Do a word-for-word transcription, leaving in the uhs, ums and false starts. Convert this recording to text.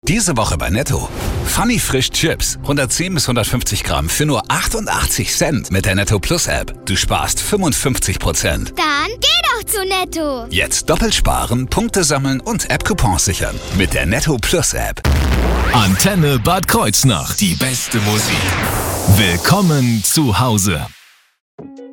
Diese Woche bei Netto. Funny Frisch Chips. hundertzehn bis hundertfünfzig Gramm für nur achtundachtzig Cent mit der Netto Plus App. Du sparst fünfundfünfzig Prozent. Dann geh doch zu Netto. Jetzt doppelt sparen, Punkte sammeln und App-Coupons sichern. Mit der Netto Plus App. Antenne Bad Kreuznach. Die beste Musik. Willkommen zu Hause.